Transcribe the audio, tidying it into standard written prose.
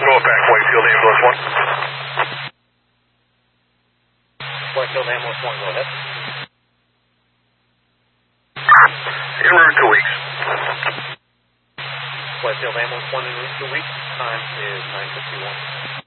Northbound Whitefield Ambulance 1. Whitefield Ambulance 1, go ahead. En route to Weeks. Whitefield Ambulance 1 en route to Weeks. Time is 9:51.